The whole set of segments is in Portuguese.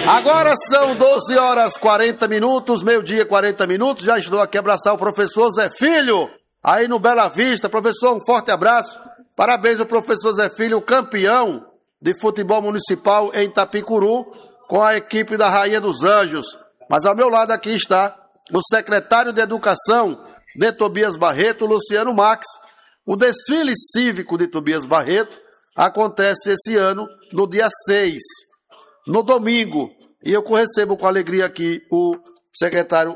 Agora são 12 horas 40 minutos, meio-dia 40 minutos. Já estou aqui a abraçar o professor Zé Filho, aí no Bela Vista. Professor, um forte abraço. Parabéns ao professor Zé Filho, campeão de futebol municipal em Itapicuru, com a equipe da Rainha dos Anjos. Mas ao meu lado aqui está o secretário de Educação de Tobias Barreto, Luciano Max. O desfile cívico de Tobias Barreto acontece esse ano no dia 6, no domingo. E eu recebo com alegria aqui o secretário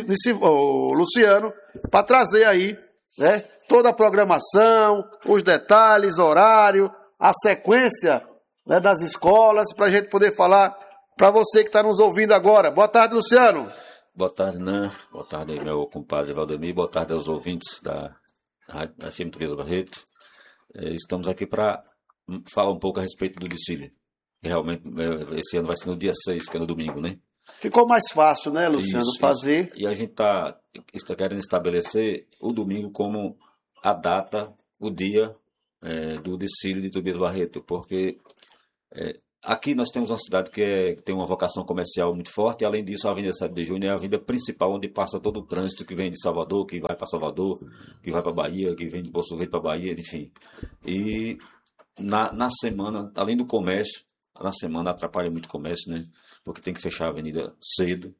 Luciano para trazer aí, né, toda a programação, os detalhes, horário, a sequência, né, das escolas, para a gente poder falar para você que está nos ouvindo agora. Boa tarde, Luciano. Boa tarde, Nan. Boa tarde, meu compadre Valdemir. Boa tarde aos ouvintes da FM Tobias Barreto. Estamos aqui para falar um pouco a respeito do desfile. Realmente, esse ano vai ser no dia 6, que é no domingo, né? Ficou mais fácil, né, Luciano, fazer. Isso. E a gente está querendo estabelecer o domingo como a data, o dia do desfile de Tobias Barreto, porque aqui nós temos uma cidade que tem uma vocação comercial muito forte, e além disso a Avenida 7 de Junho é a avenida principal onde passa todo o trânsito que vem de Salvador, que vai para Salvador, que vai para Bahia, que vem de Poço Verde para Bahia, enfim. E na semana, além do comércio, na semana atrapalha muito o comércio, né? Porque tem que fechar a avenida cedo.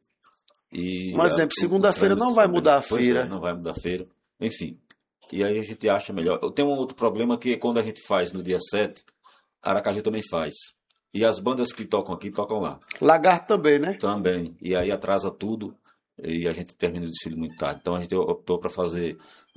Um exemplo, segunda-feira não vai mudar a feira. Não vai mudar a feira. Enfim. E aí a gente acha melhor. Tem um outro problema que quando a gente faz no dia 7, Aracaju também faz. E as bandas que tocam aqui, tocam lá. Lagarto também, né? Também. E aí atrasa tudo e a gente termina o desfile muito tarde. Então a gente optou para fazer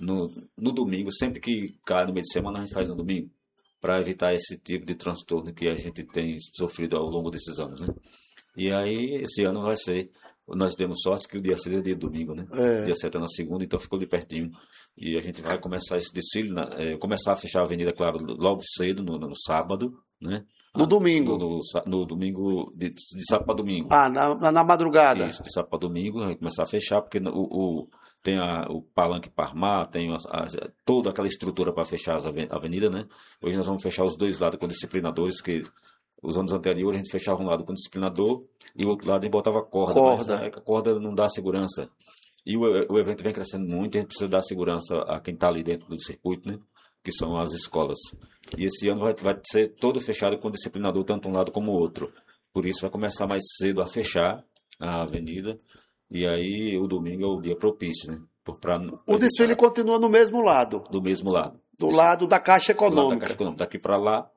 no domingo. Sempre que cai no meio de semana, a gente faz no domingo, para evitar esse tipo de transtorno que a gente tem sofrido ao longo desses anos, né? E aí, esse ano vai ser... Nós demos sorte que o dia 6 é dia de domingo, né? Dia 7 é na segunda, então ficou de pertinho. E a gente vai começar esse desfile, começar a fechar a avenida, claro, logo cedo, no sábado, né? No domingo. No domingo, de sábado para domingo. Na madrugada. Isso, de sábado para domingo, a gente começar a fechar, porque tem o palanque para armar, tem toda aquela estrutura para fechar a avenida, né? Hoje nós vamos fechar os dois lados com disciplinadores, que os anos anteriores a gente fechava um lado com disciplinador e o outro lado a gente botava corda. Mas a corda não dá segurança. E o evento vem crescendo muito e a gente precisa dar segurança a quem está ali dentro do circuito, né? Que são as escolas. E esse ano vai ser todo fechado com disciplinador, tanto um lado como o outro. Por isso vai começar mais cedo a fechar a avenida. E aí o domingo é o dia propício, né? O desfile continua no mesmo lado. Do mesmo lado. Do lado da Caixa Econômica. Do lado da Caixa Econômica. Daqui para lá.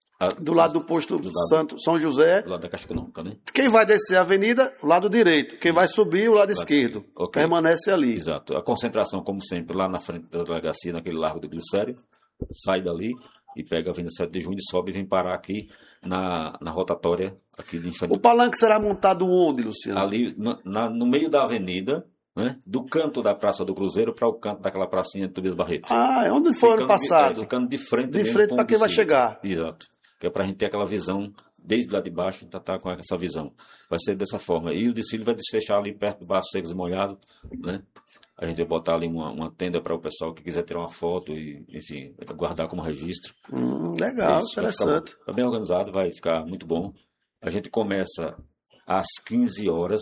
Do lado do posto São José. Do lado da Caixa Econômica, né? Quem vai descer a avenida, o lado direito. Quem vai subir, o lado esquerdo. Okay. Permanece ali. Exato. A concentração, como sempre, lá na frente da delegacia, naquele Largo do Glicério. Sai dali e pega a Avenida 7 de Junho e sobe e vem parar aqui na rotatória aqui de Infantil. O palanque será montado onde, Luciano? Ali no meio da avenida, né? Do canto da Praça do Cruzeiro para o canto daquela pracinha de Tobias Barreto. É onde foi ano passado? Ficando de frente. De frente para quem vai chegar. Exato. Que é para a gente ter aquela visão, desde lá de baixo, a gente tá com essa visão. Vai ser dessa forma. E o desfile vai desfechar ali perto do Baixo Secos e Molhado, né? A gente vai botar ali uma tenda para o pessoal que quiser tirar uma foto e, enfim, guardar como registro. Legal, interessante. Está bem organizado, vai ficar muito bom. A gente começa às 15 horas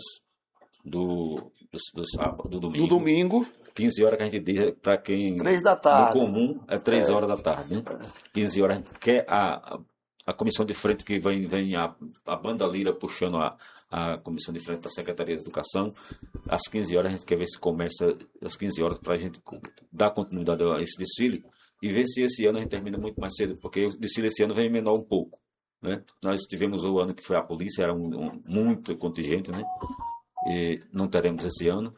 do domingo. Do domingo. 15 horas que a gente diz para quem... 3 da tarde. No comum é 3 horas da tarde, né? 15 horas a gente quer a comissão de frente que vem a banda lira puxando a comissão de frente da Secretaria de Educação. Às 15 horas a gente quer ver se começa às 15 horas para a gente dar continuidade a esse desfile e ver se esse ano a gente termina muito mais cedo, porque o desfile esse ano vem menor um pouco, né? Nós tivemos o ano que foi a polícia, era muito contingente, né? E não teremos esse ano.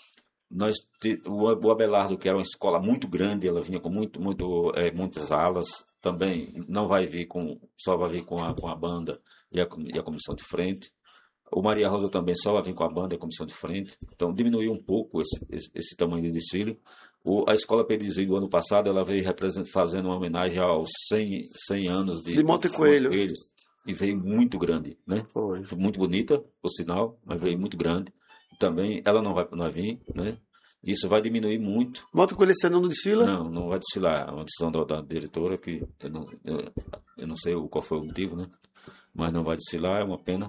O Abelardo, que era uma escola muito grande, ela vinha com muitas alas, também não vai vir só vai vir com a banda e a comissão de frente. O Maria Rosa também só vai vir com a banda e a comissão de frente. Então diminuiu um pouco esse tamanho de desfile. A escola Pedizzi do ano passado, ela veio fazendo uma homenagem aos 100 anos de Monte Coelho. E veio muito grande, né? Foi muito bonita, por sinal, mas veio muito grande. Também ela não vai vir, né? Isso vai diminuir muito. Monte Coelho esse ano não desfila? Não vai desfilar. É uma decisão da diretora que eu não sei qual foi o motivo, né? Mas não vai desfilar, é uma pena.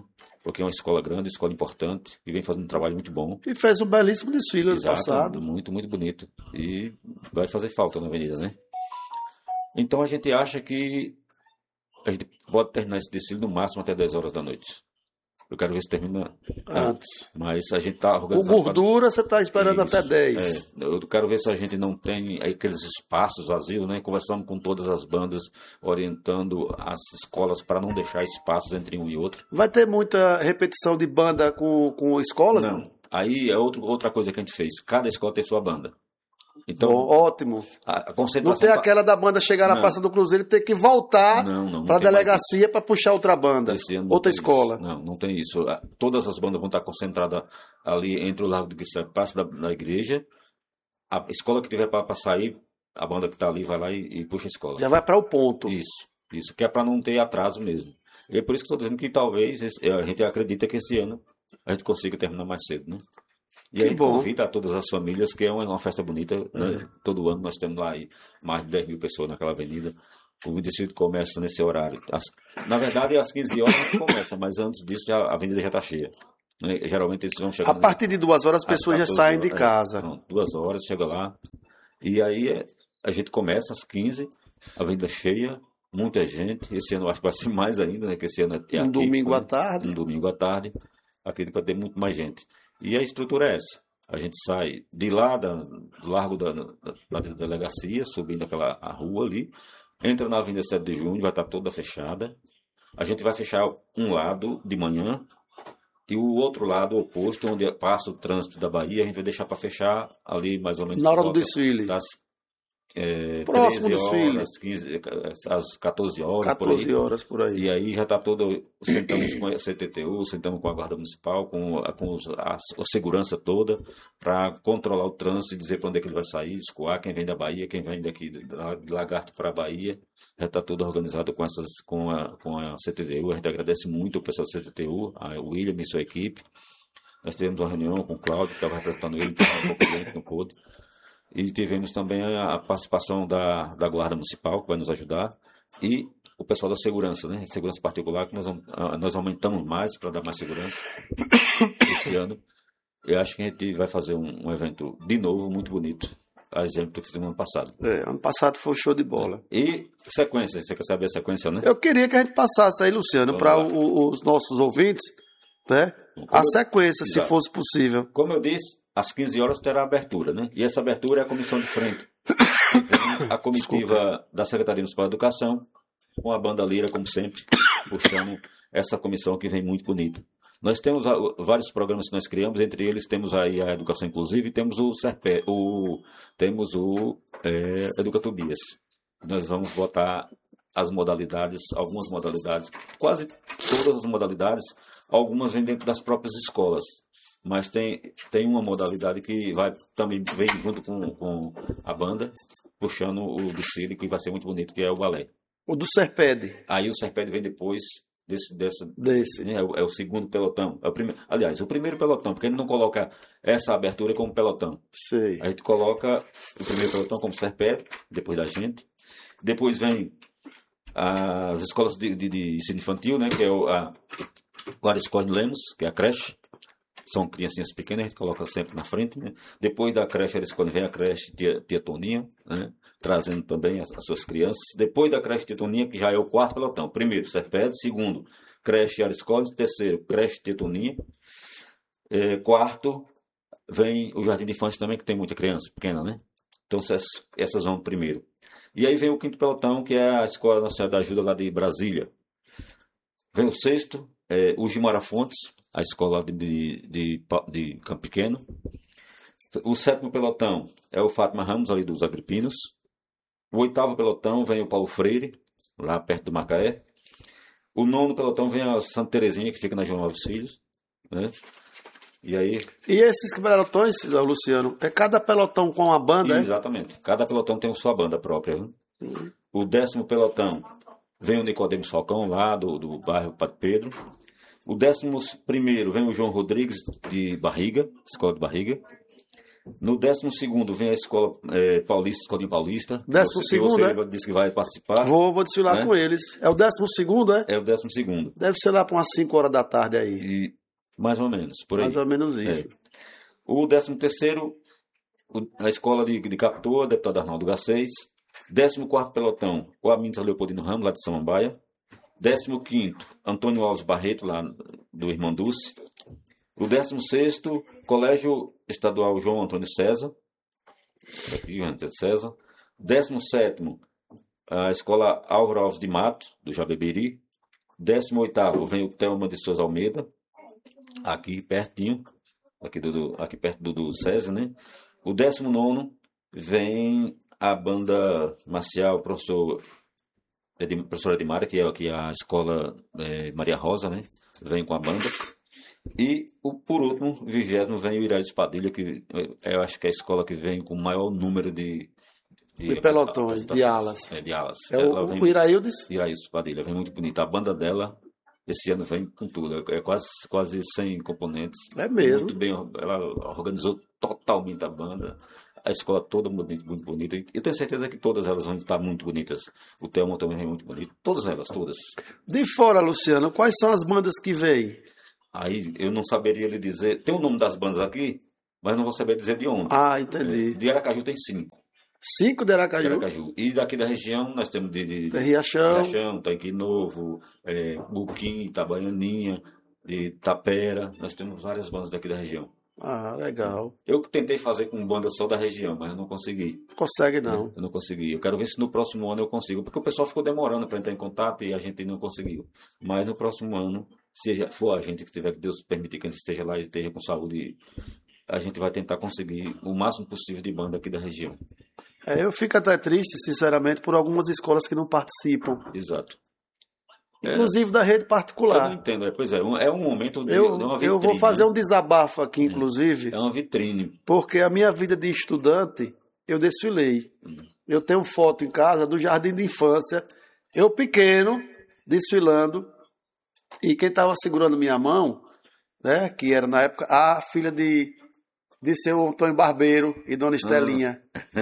porque é uma escola grande, escola importante, e vem fazendo um trabalho muito bom. E fez um belíssimo desfile ano Exato, passado. muito, muito bonito. E vai fazer falta na avenida, né? Então a gente acha que a gente pode terminar esse desfile no máximo até 10 horas da noite. Eu quero ver se termina antes. Mas a gente está Com organizando. gordura, você está esperando Isso, até 10. eu quero ver se a gente não tem aqueles espaços vazios, né? Conversamos com todas as bandas, orientando as escolas para não deixar espaços entre um e outro. Vai ter muita repetição de banda com escolas? Não. Aí é outra coisa que a gente fez. Cada escola tem sua banda. Então, Bom, ótimo. a Não concentração... tem aquela da banda chegar na Não. Praça do Cruzeiro e ter que voltar Não para a tem mais delegacia para puxar outra banda, Esse ano não outra tem escola. isso. Não tem isso. Todas as bandas vão estar concentradas ali entre o Largo do Guilherme, Praça da Igreja. A escola que tiver para sair, a banda que está ali vai lá e puxa a escola. Já vai para o ponto. Isso, que é para não ter atraso mesmo. E é por isso que estou dizendo que talvez a gente acredita que esse ano a gente consiga terminar mais cedo, né? E aí convida a todas as famílias, que é uma festa bonita, né? Todo ano nós temos lá aí mais de 10 mil pessoas naquela avenida. O desfile começa nesse horário. Na verdade, às 15 horas a gente começa, mas antes disso a avenida já está cheia. Né? Geralmente eles vão chegando... A partir de 2 horas as pessoas já saem de casa. Pronto, 2 horas, chega lá. E aí a gente começa às 15, a avenida cheia, muita gente. Esse ano eu acho que vai ser mais ainda, né? Que esse ano é um domingo à tarde. Um domingo à tarde. Acredito que vai ter muito mais gente. E a estrutura é essa. A gente sai de lá, do largo da delegacia, subindo a rua ali, entra na Avenida 7 de Junho, vai estar toda fechada. A gente vai fechar um lado de manhã e o outro lado oposto, onde passa o trânsito da Bahia, a gente vai deixar para fechar ali mais ou menos na hora do desfile. Próximo do desfile. Às 14 horas. 14 horas por aí. E aí já está todo. Sentamos com a CTTU, sentamos com a Guarda Municipal, com a segurança toda, para controlar o trânsito e dizer para onde é que ele vai sair, escoar quem vem da Bahia, quem vem daqui de Lagarto para a Bahia. Já está tudo organizado com a CTTU. A gente agradece muito o pessoal da CTTU, a William e sua equipe. Nós tivemos uma reunião com o Cláudio, que estava representando ele, estava um pouco doente, não pôde. E tivemos também a participação da Guarda Municipal, que vai nos ajudar, e o pessoal da segurança, né? Segurança particular, que nós aumentamos mais para dar mais segurança esse ano. Eu acho que a gente vai fazer um evento, de novo, muito bonito, a exemplo do que fizemos ano passado. Ano passado foi um show de bola. E sequência, você quer saber a sequência, né? Eu queria que a gente passasse aí, Luciano, para os nossos ouvintes, né? A sequência, se fosse possível. Como eu disse, às 15 horas terá a abertura, né? E essa abertura é a comissão de frente. A comitiva da Secretaria Municipal de Educação, com a banda Lira, como sempre, puxando essa comissão que vem muito bonita. Nós temos vários programas que nós criamos, entre eles temos aí a Educação Inclusiva e temos o Educatobias. Nós vamos botar as modalidades, algumas modalidades, quase todas as modalidades, algumas vêm dentro das próprias escolas. Mas tem uma modalidade que também vem junto com a banda, puxando o desfile, que vai ser muito bonito, que é o balé. O do Serped. Aí o Serped vem depois desse. Né? É o segundo pelotão. Aliás, o primeiro pelotão, porque ele não coloca essa abertura como pelotão. Sei. A gente coloca o primeiro pelotão como Serped, depois da gente. Depois vem as escolas de ensino infantil, né? Que é a Clarice Corne Lemos, que é a creche. São criancinhas pequenas, a gente coloca sempre na frente, né? Depois da creche, quando vem a creche Tia Toninha, né? Trazendo também as suas crianças. Depois da creche Tia Toninha, que já é o quarto pelotão. Primeiro, Serped. Segundo, creche Ariscoles. Terceiro, creche Tia Toninha. Quarto, vem o Jardim de Infância também, que tem muita criança pequena, né? Então, essas vão primeiro. E aí vem o quinto pelotão, que é a Escola Nacional da Ajuda lá de Brasília. Vem o sexto, o Gimara Fontes, a escola de Campo Pequeno. O sétimo pelotão é o Fátima Ramos, ali dos Agripinos. O oitavo pelotão vem o Paulo Freire, lá perto do Macaé. O nono pelotão vem a Santa Terezinha, que fica na João Alves Filhos, né? E esses pelotões, Luciano, é cada pelotão com uma banda, Exatamente. Cada pelotão tem sua banda própria. Né? O 10º pelotão vem o Nicodemos Falcão, lá do bairro Padre Pedro. O 11º vem o João Rodrigues, de Barriga, Escola de Barriga. No 12º vem a escola paulista, Escolinha Paulista. 12º, né? Você disse que vai participar. Vou desfilar com eles. É o 12º, é? É o 12º. Deve ser lá para umas 5 horas da tarde aí. E mais ou menos, por aí. Mais ou menos isso. O 13º, a escola de Capitua, deputado Arnaldo Garcês. 14º pelotão, o Aminta Leopoldino Ramos, lá de Samambaia. 15º, Antônio Alves Barreto, lá do Irmão Dulce. O 16º, Colégio Estadual João Antônio César. Aqui, João Antônio César. 17º, a Escola Álvaro Alves de Mato, do Jabeberi. 18º, vem o Thelma de Souza Almeida, aqui pertinho, aqui perto do César, né? O 19º, vem a banda marcial, professora Edmara, que é a escola Maria Rosa, né? Vem com a banda. E, por último, 20º, vem o Iraíus Padilha, que eu acho que é a escola que vem com o maior número de pelotões, de alas. De alas. É o Iraíus? Iraíus Padilha, vem muito bonita. A banda dela, esse ano, vem com tudo. É quase 100 componentes. É mesmo. Muito bem, ela organizou totalmente a banda. A escola toda muito bonita. Eu tenho certeza que todas elas vão estar muito bonitas. O Thelma também é muito bonito. Todas elas, todas. De fora, Luciano, quais são as bandas que vêm? Aí eu não saberia lhe dizer. Tem o nome das bandas aqui, mas não vou saber dizer de onde. Ah, entendi. De Aracaju tem 5. 5 de Aracaju? De Aracaju. E daqui da região nós temos de Riachão, Tanque Novo, Buquim, Itabaianinha, de Tapera. Nós temos várias bandas daqui da região. Ah, legal. Eu tentei fazer com banda só da região, mas eu não consegui. Consegue não. Eu não consegui. Eu quero ver se no próximo ano eu consigo, porque o pessoal ficou demorando para entrar em contato e a gente não conseguiu. Mas no próximo ano, se for a gente que tiver, que Deus permitir que a gente esteja lá e esteja com saúde, a gente vai tentar conseguir o máximo possível de banda aqui da região. Eu fico até triste, sinceramente, por algumas escolas que não participam. Exato. Inclusive da rede particular. Eu não entendo. Pois é um momento de uma vitrine. Eu vou fazer um desabafo aqui, inclusive. É uma vitrine. Porque a minha vida de estudante, eu desfilei. Eu tenho foto em casa do jardim de infância, eu pequeno, desfilando, e quem estava segurando minha mão, né, que era na época a filha de seu Antônio Barbeiro e Dona Estelinha.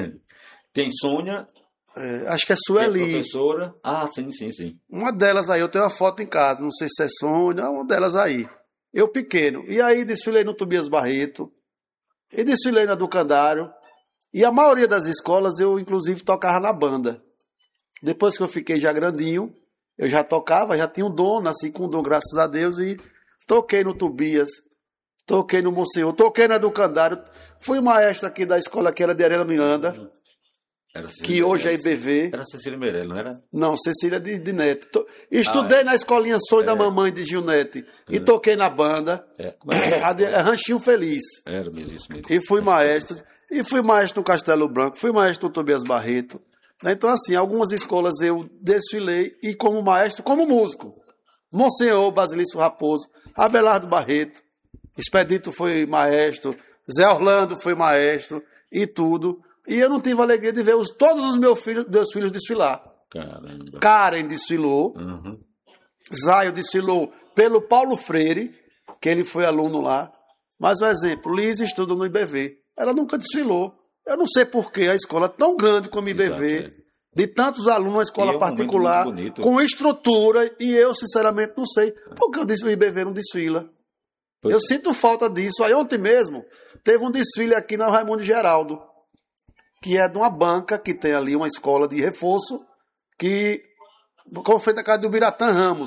Tem Sônia... acho que é Sueli. É professora. Ah, sim. Uma delas aí, eu tenho uma foto em casa, não sei se é Sônia, uma delas aí. Eu pequeno. E aí desfilei no Tobias Barreto, e desfilei na Ducandário, e a maioria das escolas eu inclusive tocava na banda. Depois que eu fiquei já grandinho, eu já tocava, já tinha um dom, nasci com um dom, graças a Deus, e toquei no Tobias, toquei no Monsenhor, toquei na Ducandário, fui maestro aqui da escola que era de Arena Miranda, que hoje é IBV. Era Cecília Meirelles, não era? Não, Cecília de Neto. Estudei na escolinha Sonho da Mamãe de Gilnete e toquei na banda. Ranchinho Feliz. Era mesmo isso mesmo. E fui maestro. E fui maestro no Castelo Branco, fui maestro no Tobias Barreto. Então, assim, algumas escolas eu desfilei e como maestro, como músico. Monsenhor Basilício Raposo, Abelardo Barreto, Expedito foi maestro, Zé Orlando foi maestro e tudo. E eu não tive a alegria de ver todos os meus filhos desfilar. Caramba. Karen desfilou. Uhum. Zaio desfilou pelo Paulo Freire, que ele foi aluno lá. Mas, um exemplo, Liz estuda no IBV. Ela nunca desfilou. Eu não sei por que a escola tão grande como o IBV, de tantos alunos, uma escola particular, com estrutura, e eu, sinceramente, não sei por que o IBV não desfila. Eu sinto falta disso. Aí ontem mesmo, teve um desfile aqui na Raimundo Geraldo, que é de uma banca que tem ali uma escola de reforço, que, como foi na casa do Biratã Ramos.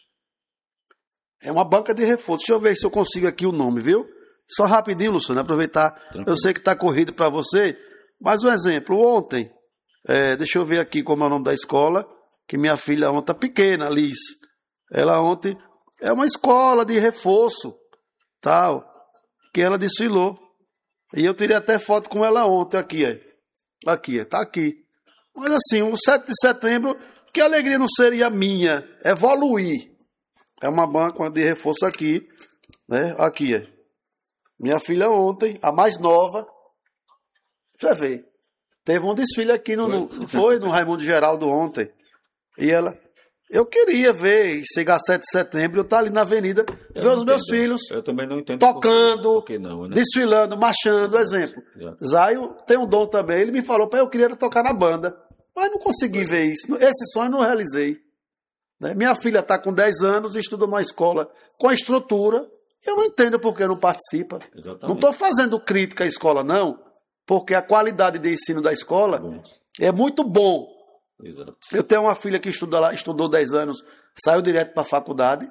É uma banca de reforço. Deixa eu ver se eu consigo aqui o nome, viu? Só rapidinho, Luciano, aproveitar. Tranquilo. Eu sei que está corrido para você, mas um exemplo, ontem, deixa eu ver aqui como é o nome da escola, que minha filha ontem, pequena, Liz, ela ontem, é uma escola de reforço, tal, que ela desfilou. E eu tirei até foto com ela ontem, aqui, tá aqui. Mas assim, o 7 de setembro, que alegria não seria minha, evoluir. É uma banca de reforço aqui, né? Aqui, minha filha ontem, a mais nova, já vê, teve um desfile aqui, foi no Raimundo Geraldo ontem. E Eu queria ver, chegar 7 de setembro, eu estar ali na avenida, ver os meus filhos Eu também não entendo tocando, por que não, né? desfilando, marchando, exemplo. Exato. Zaio tem um dom também, ele me falou, pai, eu queria tocar na banda, mas não consegui ver isso. Esse sonho eu não realizei. Né? Minha filha está com 10 anos e estuda numa escola com a estrutura, eu não entendo por que não participa. Exatamente. Não estou fazendo crítica à escola, não, porque a qualidade de ensino da escola é muito bom. Exato. Eu tenho uma filha que estuda lá, estudou 10 anos, saiu direto para a faculdade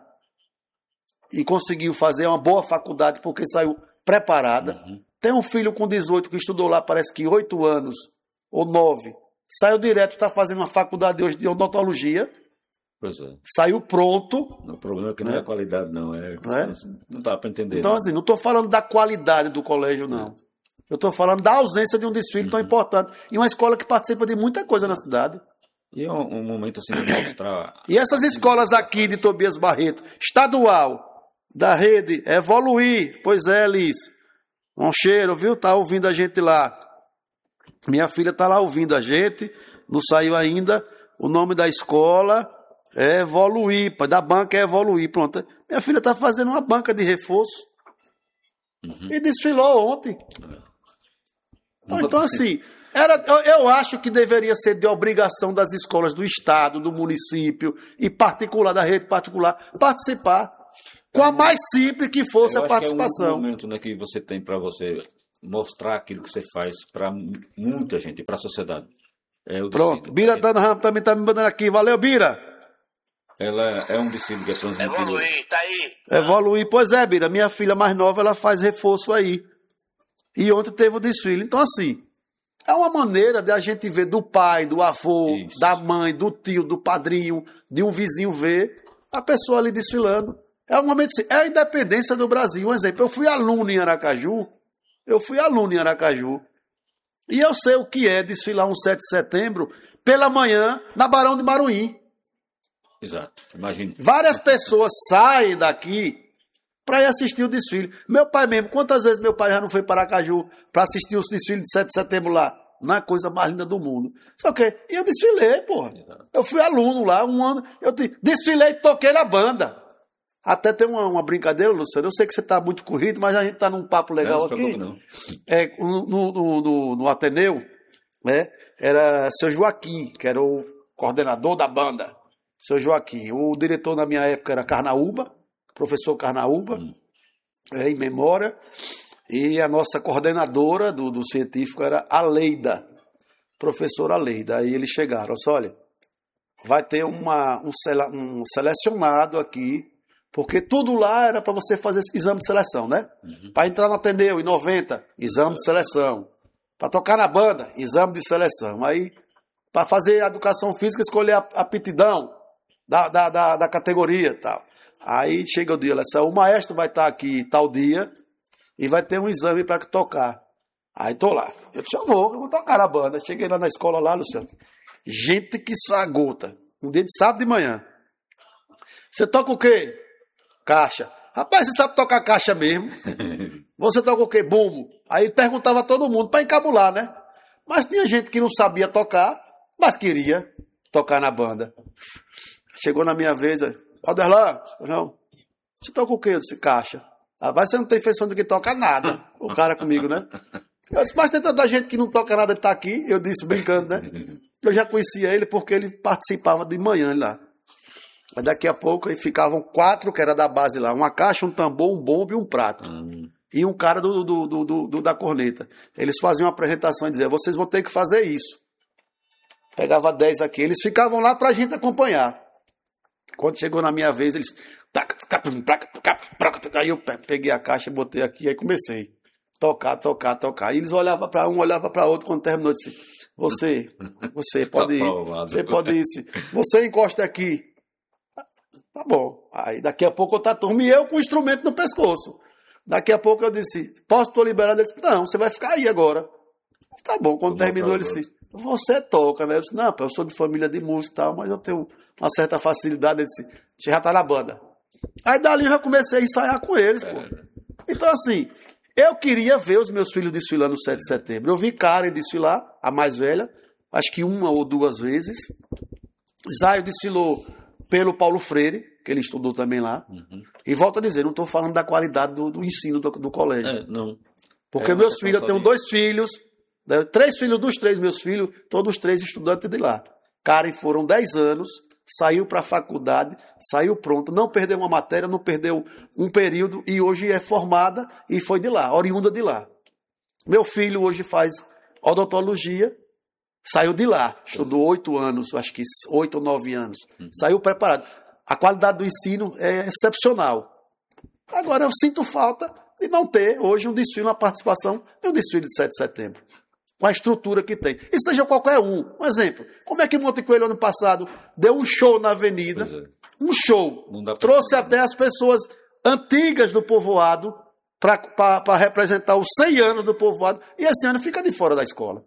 e conseguiu fazer uma boa faculdade porque saiu preparada. Tem um filho com 18 que estudou lá, parece que 8 anos ou 9. Saiu direto, está fazendo uma faculdade hoje de odontologia. Pois é. Saiu pronto. O problema é que não é a qualidade, não. Não dá para entender. Então, assim, não estou falando da qualidade do colégio, não. Eu estou falando da ausência de um desfile tão importante. E uma escola que participa de muita coisa na cidade. E é um momento assim de mostrar. E essas escolas aqui de Tobias Barreto, estadual, da rede, Evoluir. Pois é, Liz. Um cheiro, viu? Tá ouvindo a gente lá. Minha filha tá lá ouvindo a gente. Não saiu ainda. O nome da escola é Evoluir. Da banca é Evoluir. Pronto. Minha filha tá fazendo uma banca de reforço. E desfilou ontem. Então, assim, eu acho que deveria ser de obrigação das escolas do estado, do município e particular, da rede particular, participar. Com a mais simples que fosse a participação. É um momento, né, que você tem para você mostrar aquilo que você faz para muita gente, para a sociedade. Pronto, Bira também está me mandando aqui. Valeu, Bira. Ela é um discípulo que é transmitido. Evoluir, tá aí. Evoluir, pois é, Bira. Minha filha mais nova, ela faz reforço aí. E ontem teve o desfile. Então, assim, é uma maneira de a gente ver do pai, do avô, Isso. da mãe, do tio, do padrinho, de um vizinho ver a pessoa ali desfilando. É um momento assim, é a independência do Brasil. Um exemplo, eu fui aluno em Aracaju. E eu sei o que é desfilar um 7 de setembro pela manhã na Barão de Maruim. Exato, imagina. Várias pessoas saem daqui para ir assistir o desfile. Meu pai mesmo, quantas vezes meu pai já não foi para Aracaju para assistir os desfiles de 7 de setembro lá? Não é a coisa mais linda do mundo. Só que e eu desfilei, porra. Exato. Eu fui aluno lá, um ano. Eu desfilei e toquei na banda. Até tem uma brincadeira, Luciano. Eu sei que você está muito corrido, mas a gente está num papo legal não, aqui. não. No Ateneu, né, era seu Joaquim, que era o coordenador da banda. Seu Joaquim. O diretor na minha época era Carnaúba, professor Carnaúba, em memória. E a nossa coordenadora do científico era a Leida, professora Leida. Aí eles chegaram, olha, vai ter um selecionado aqui, porque tudo lá era para você fazer esse exame de seleção, né? Para entrar no Ateneu em 90, exame de seleção. Para tocar na banda, exame de seleção. Aí, para fazer a educação física, escolher a aptidão da categoria e tal. Aí chega o dia, o maestro vai estar aqui tal dia e vai ter um exame para tocar. Aí tô lá. Eu disse, eu vou tocar na banda. Cheguei lá na escola lá, Luciano. Gente que só gota. Um dia de sábado de manhã. Você toca o quê? Caixa. Rapaz, você sabe tocar caixa mesmo. Você toca o quê? Bumbo. Aí perguntava a todo mundo para encabular, né? Mas tinha gente que não sabia tocar, mas queria tocar na banda. Chegou na minha vez, Alderlan, não. Você toca o quê? Eu disse, caixa. Rapaz, você não tem feição de que toca nada. O cara comigo, né? Eu disse, mas tem tanta gente que não toca nada de estar aqui. Eu disse, brincando, né? Eu já conhecia ele porque ele participava de manhã lá. Mas daqui a pouco aí ficavam 4, que era da base lá. Uma caixa, um tambor, um bombo e um prato. E um cara da corneta. Eles faziam uma apresentação e diziam, vocês vão ter que fazer isso. Pegava 10 aqui. Eles ficavam lá pra gente acompanhar. Quando chegou na minha vez, eles... Aí eu peguei a caixa, botei aqui, aí comecei. Tocar. Aí eles olhavam para um, olhavam para outro, quando terminou, disse, você pode ir, você pode ir, você encosta aqui. Tá bom. Aí daqui a pouco eu turma e eu com o instrumento no pescoço. Daqui a pouco eu disse, estou liberado? Ele disse, não, você vai ficar aí agora. Tá bom, quando terminou ele disse, você toca, né? Eu disse, não, eu sou de família de música e tal, mas eu tenho uma certa facilidade. Ele disse, você já tá na banda. Aí dali eu já comecei a ensaiar com eles, pô. Então assim, eu queria ver os meus filhos desfilando no 7 de setembro. Eu vi Karen desfilar, a mais velha, acho que 1 ou 2 vezes. Zaio desfilou pelo Paulo Freire, que ele estudou também lá. E volto a dizer, não estou falando da qualidade do ensino do colégio. Não. Porque meus filhos, eu tenho 2 filhos, 3 filhos dos 3 meus filhos, todos 3 estudantes de lá. Karen foram 10 anos, saiu para a faculdade, saiu pronto, não perdeu uma matéria, não perdeu um período e hoje é formada e foi de lá, oriunda de lá. Meu filho hoje faz odontologia, saiu de lá, estudou 8 anos, acho que 8 ou 9 anos, saiu preparado. A qualidade do ensino é excepcional. Agora eu sinto falta de não ter hoje um desfile, uma participação de um desfile de 7 de setembro. Com a estrutura que tem. E seja qualquer um. Um exemplo. Como é que Monte Coelho, ano passado, deu um show na avenida? Um show. Trouxe até as pessoas antigas do povoado para representar os 100 anos do povoado. E esse ano fica de fora da escola.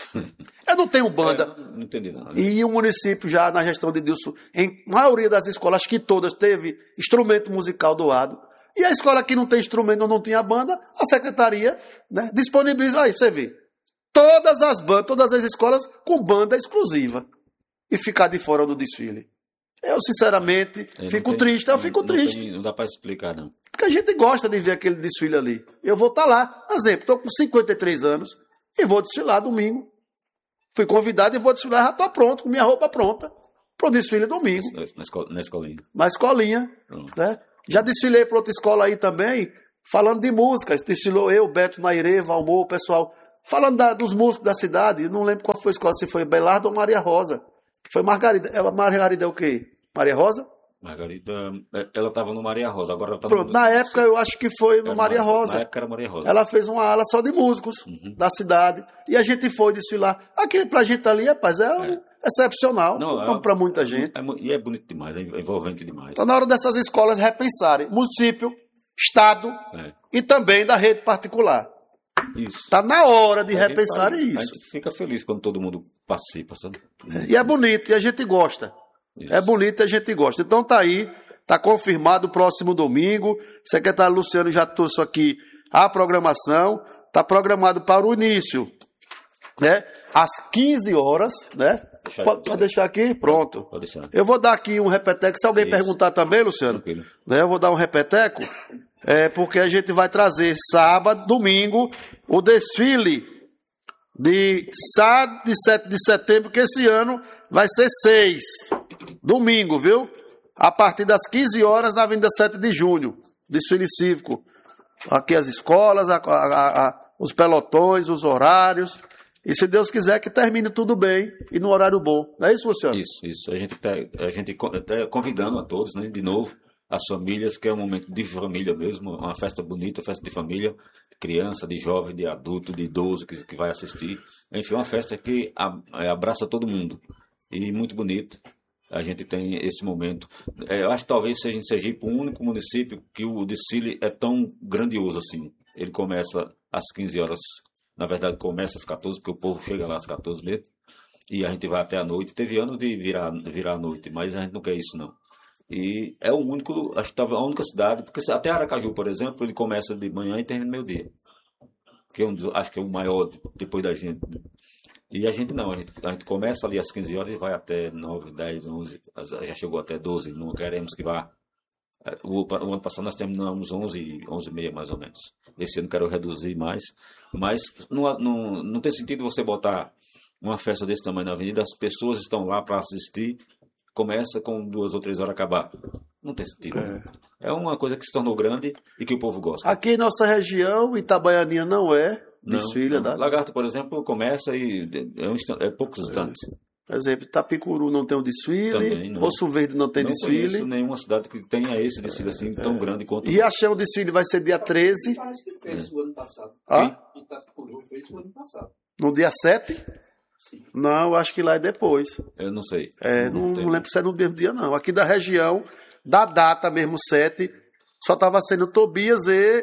Eu não tenho banda. Não entendi não. E o município já, na gestão de Dilson, em maioria das escolas, acho que todas, teve instrumento musical doado. E a escola que não tem instrumento ou não tinha banda, a secretaria, né, disponibiliza. Aí você vê. Todas as bandas, todas as escolas com banda exclusiva. E ficar de fora do desfile. Eu, sinceramente, fico triste. Eu fico triste. Não dá para explicar, não. Porque a gente gosta de ver aquele desfile ali. Eu vou estar lá. Exemplo, estou com 53 anos e vou desfilar domingo. Fui convidado e vou desfilar, já estou pronto, com minha roupa pronta. Para o desfile domingo. Na escolinha. Na escolinha. Né? Já desfilei para outra escola aí também, falando de músicas. Desfilou eu, Beto Nairê, Valmor, o pessoal... Falando dos músicos da cidade, não lembro qual foi a escola, se foi Belardo ou Maria Rosa. Foi Margarida. Margarida é o quê? Maria Rosa? Margarida, ela estava no Maria Rosa, agora ela está Pronto, na época eu acho que foi no Maria Rosa. Na época era Maria Rosa. Ela fez uma ala só de músicos da cidade. E a gente foi desfilar. Aquilo pra gente ali, rapaz, excepcional. Não pra muita gente. E é bonito demais, é envolvente demais. Então, na hora dessas escolas repensarem, município, estado e também da rede particular. Isso. Está na hora de repensar isso. A gente fica feliz quando todo mundo participa, sabe? E é bonito, e a gente gosta. Isso. É bonito e a gente gosta. Então tá aí, tá confirmado o próximo domingo. O secretário Luciano já trouxe aqui a programação. Está programado para o início, né? Às 15 horas, né? Pode deixar aqui? Pronto. Pode deixar. Eu vou dar aqui um repeteco. Se alguém perguntar também, Luciano, né, eu vou dar um repeteco. Porque a gente vai trazer sábado, domingo, o desfile de sábado de 7 de setembro, que esse ano vai ser 6. Domingo, viu? A partir das 15 horas na Avenida 7 de Junho. Desfile cívico. Aqui as escolas, os pelotões, os horários. E se Deus quiser que termine tudo bem e no horário bom. Não é isso, Luciano? Isso. A gente tá convidando a todos, né, de novo. As famílias, que é um momento de família mesmo, uma festa bonita, festa de família, de criança, de jovem, de adulto, de idoso que vai assistir. Enfim, uma festa que abraça todo mundo. E muito bonito. A gente tem esse momento. Eu acho que talvez seja em Sergipe o único município que o desfile é tão grandioso assim. Ele começa às 15 horas. Na verdade, começa às 14, porque o povo chega lá às 14 mesmo. E a gente vai até a noite. Teve anos de virar a noite, mas a gente não quer isso, não. E é o único, acho que a única cidade, porque até Aracaju, por exemplo, ele começa de manhã e termina meio-dia. Que acho que é o maior depois da gente. E a gente não, a gente começa ali às 15 horas e vai até 9, 10, 11, já chegou até 12, não queremos que vá. O ano passado nós terminamos 11 e meia mais ou menos. Esse ano quero reduzir mais, mas não tem sentido você botar uma festa desse tamanho na avenida, as pessoas estão lá para assistir, começa com 2 ou 3 horas acabar. Não tem sentido. É uma coisa que se tornou grande e que o povo gosta. Aqui em nossa região, Itabaianinha não é desfile. Não. Lagarto, por exemplo, começa e é poucos instantes. Por exemplo, Itapicuru não tem um desfile, Poço Verde não tem desfile. Não conheço nenhuma cidade que tenha esse desfile assim tão grande quanto... Riachão, o desfile vai ser dia 13. Parece que fez o ano passado. Itapicuru fez o ano passado. No dia 7? Sim. Não, acho que lá é depois. Eu não sei. Não lembro se é no mesmo dia, não. Aqui da região, da data mesmo, 7, só estava sendo Tobias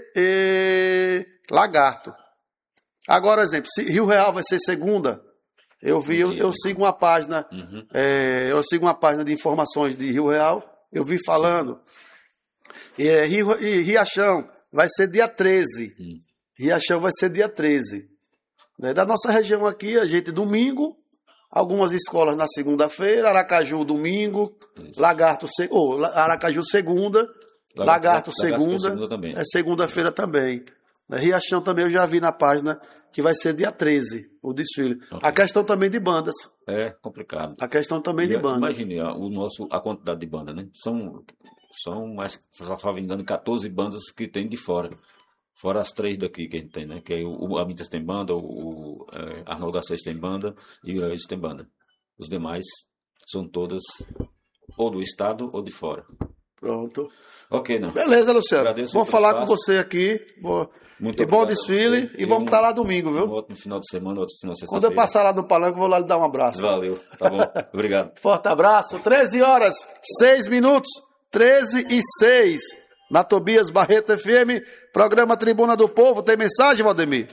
e Lagarto. Agora, exemplo, se Rio Real vai ser segunda, eu sigo uma página, eu sigo uma página de informações de Rio Real, eu vi falando. E Riachão vai ser dia 13. Riachão vai ser dia 13. Da nossa região aqui, a gente domingo, algumas escolas na segunda-feira, Aracaju domingo, Aracaju segunda, Lagarto segunda também. Segunda-feira também. Riachão também eu já vi na página que vai ser dia 13, o desfile. Okay. A questão também de bandas. É complicado. A questão também de bandas. Imagine a quantidade de bandas, né? São mais, só me engano, 14 bandas que tem de fora. Fora as 3 daqui que a gente tem, né? Que é o Amitas tem banda, o Arnaldo Assis tem banda e o Iraísio tem banda. Os demais são todas ou do estado ou de fora. Pronto. Ok, não. Beleza, Luciano. Agradeço. Vamos falar com você aqui. Muito e bom desfile. E vamos estar lá domingo, viu? Outro final de semana, outro final de sexta-feira. Quando eu passar lá no Palanque, eu vou lá lhe dar um abraço. Valeu. Tá bom. Obrigado. Forte abraço. 13h06. 13h06. Na Tobias Barreto FM. Programa Tribuna do Povo. Tem mensagem, Valdemir?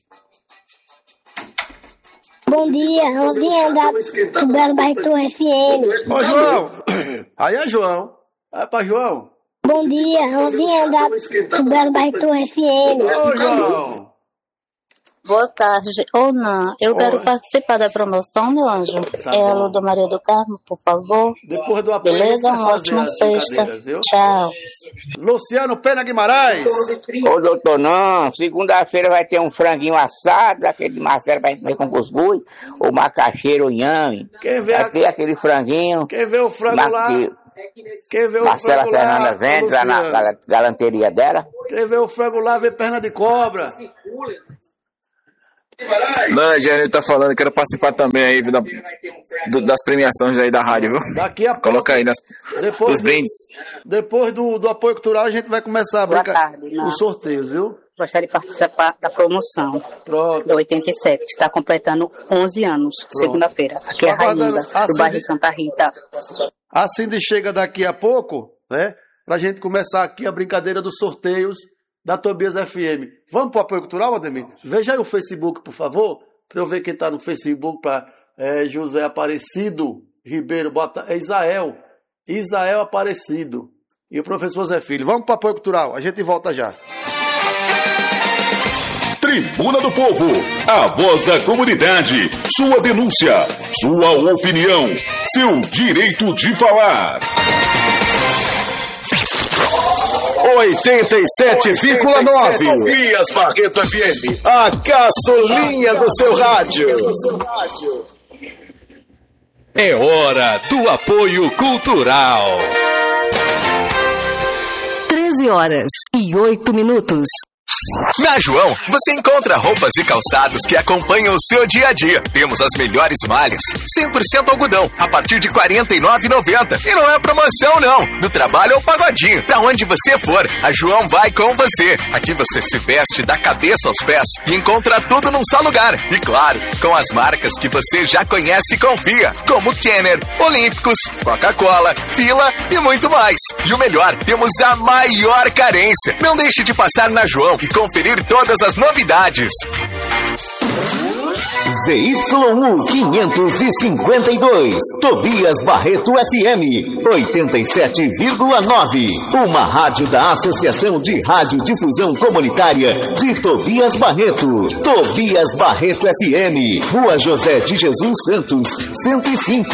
Bom dia da Belo Barreto FM. Ô, João. Aí é João. Vai pra João. Bom dia da Belo Barreto FM. Ô, João. Boa tarde. Ou não, eu quero participar da promoção, meu anjo. Tá é a bom. Ludo Maria do Carmo, por favor. Depois do apoio. Beleza? Uma ótima sexta. Tchau. Luciano Pena Guimarães. Ô, doutor, não. Segunda-feira vai ter um franguinho assado, aquele de Marcelo vai comer com cuscuz, ou macaxeira ou inhame. Vai ter aquele franguinho. Quem vê o frango lá? Quem vê o Marcela frango lá? Fernanda vende lá na galanteria dela. Quem vê o frango lá vê perna de cobra. Não, Jânio tá falando, quero participar também aí das premiações aí da rádio, viu? Daqui a pouco. Coloca aí nos brindes. Depois do apoio cultural a gente vai começar a brincar os sorteios, viu? Gostaria de participar da promoção do 87, que está completando 11 anos, segunda-feira. Aqui é a Rainha, do bairro Santa Rita. A Cindy chega daqui a pouco, né? Pra gente começar aqui a brincadeira dos sorteios da Tobias FM. Vamos pro apoio cultural, Ademir? Veja aí o Facebook, por favor, para eu ver quem tá no Facebook, para José Aparecido Ribeiro, bota Isael Aparecido e o professor Zé Filho. Vamos pro apoio cultural, a gente volta já. Tribuna do Povo, a voz da comunidade, sua denúncia, sua opinião, seu direito de falar. 87,9 Tobias Barreto FM, a caçulinha do seu rádio. É hora do apoio cultural. 13h08. Na João, você encontra roupas e calçados que acompanham o seu dia a dia. Temos as melhores malhas, 100% algodão, a partir de R$ 49,90. E não é promoção, não. Do trabalho ao pagodinho, pra onde você for, a João vai com você. Aqui você se veste da cabeça aos pés e encontra tudo num só lugar. E claro, com as marcas que você já conhece e confia, como Kenner, Olímpicos, Coca-Cola, Fila e muito mais. E o melhor, temos a maior carência. Não deixe de passar na João e conferir todas as novidades. ZYU 552, Tobias Barreto FM 87,9. Uma rádio da Associação de Radiodifusão Comunitária de Tobias Barreto. Tobias Barreto FM, Rua José de Jesus Santos, 105.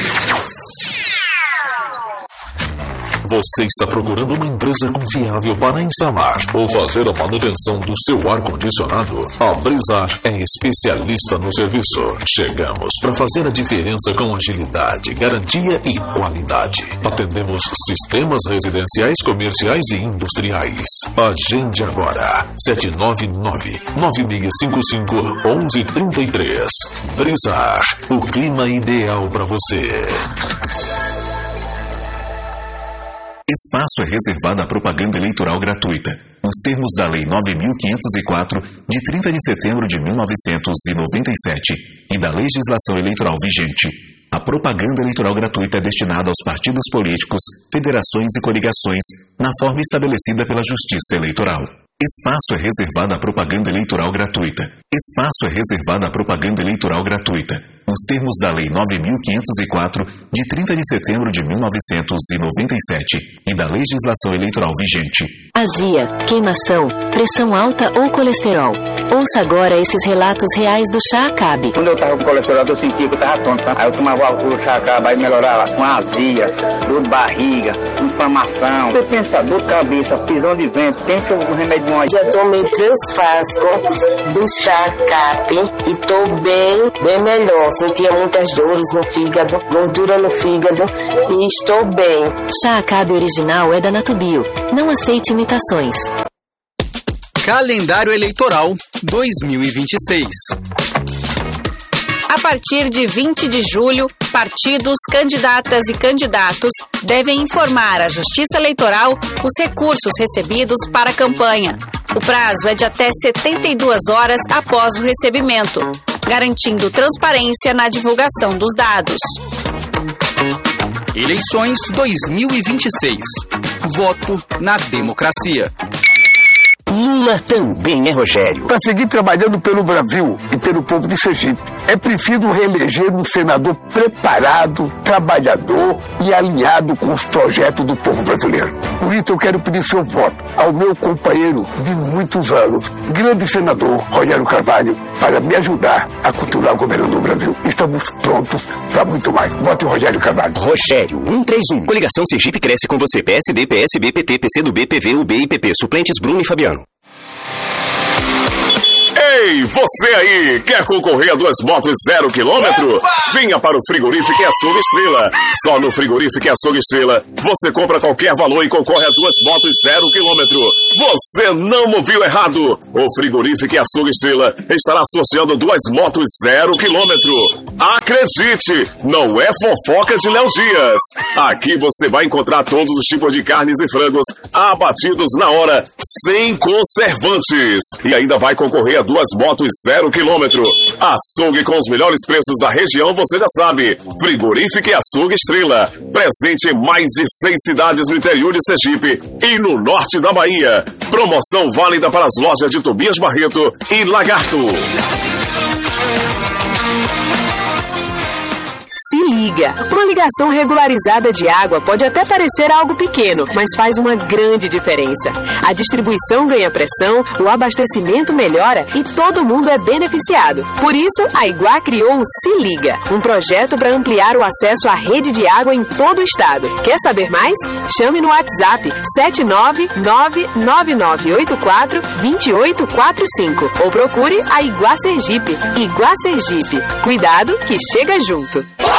Você está procurando uma empresa confiável para instalar ou fazer a manutenção do seu ar-condicionado? A Brizar é especialista no serviço. Chegamos para fazer a diferença com agilidade, garantia e qualidade. Atendemos sistemas residenciais, comerciais e industriais. Agende agora. 799-9655-1133. Brizar, o clima ideal para você. Espaço é reservado à propaganda eleitoral gratuita, nos termos da Lei 9.504, de 30 de setembro de 1997, e da legislação eleitoral vigente. A propaganda eleitoral gratuita é destinada aos partidos políticos, federações e coligações, na forma estabelecida pela Justiça Eleitoral. Espaço é reservado à propaganda eleitoral gratuita. Espaço é reservado à propaganda eleitoral gratuita, nos termos da Lei 9.504, de 30 de setembro de 1997, e da legislação eleitoral vigente. Azia, queimação, pressão alta ou colesterol. Ouça agora esses relatos reais do Chá Acabe. Quando eu tava com colesterol, eu sentia que eu tava tonto, sabe? Aí eu tomava o Chá Acabe, aí melhorava com azia, dor de barriga, inflamação. Você pensa, dor de cabeça, prisão de vento, pensa o remédio bom. Já tomei 3 frascos do Chá Acabe e tô bem melhor. Sentia muitas dores no fígado, gordura no fígado e estou bem. Chá Acabe original é da Natubio. Não aceite imitações. Calendário Eleitoral 2026. A partir de 20 de julho, partidos, candidatas e candidatos devem informar à Justiça Eleitoral os recursos recebidos para a campanha. O prazo é de até 72 horas após o recebimento, garantindo transparência na divulgação dos dados. Eleições 2026. Voto na democracia. Lula também é Rogério. Para seguir trabalhando pelo Brasil e pelo povo de Sergipe, é preciso reeleger um senador preparado, trabalhador e alinhado com os projetos do povo brasileiro. Por isso eu quero pedir seu voto ao meu companheiro de muitos anos, grande senador Rogério Carvalho, para me ajudar a continuar governando o Brasil. Estamos prontos para muito mais. Vote Rogério Carvalho. Rogério 131. Coligação Sergipe cresce com você. PSD, PSB, PT, PCdoB, PV, UB e PP. Suplentes Bruno e Fabiano. Ei, você aí, quer concorrer a 2 motos 0 km? Venha para o Frigorífico e Açougue Estrela. Só no Frigorífico e Açougue Estrela, você compra qualquer valor e concorre a 2 motos 0 km. Você não ouviu errado. O Frigorífico e Açougue Estrela estará sorteando 2 motos 0 km. Acredite, não é fofoca de Léo Dias. Aqui você vai encontrar todos os tipos de carnes e frangos abatidos na hora, sem conservantes. E ainda vai concorrer a 2 motos 0 km. Açougue com os melhores preços da região, você já sabe. Frigorífico e Açougue Estrela. Presente em mais de 6 cidades no interior de Sergipe e no norte da Bahia. Promoção válida para as lojas de Tobias Barreto e Lagarto. Se liga! Uma ligação regularizada de água pode até parecer algo pequeno, mas faz uma grande diferença. A distribuição ganha pressão, o abastecimento melhora e todo mundo é beneficiado. Por isso, a Iguá criou o Se Liga, um projeto para ampliar o acesso à rede de água em todo o estado. Quer saber mais? Chame no WhatsApp 79999842845 ou procure a Iguá Sergipe. Iguá Sergipe. Cuidado que chega junto.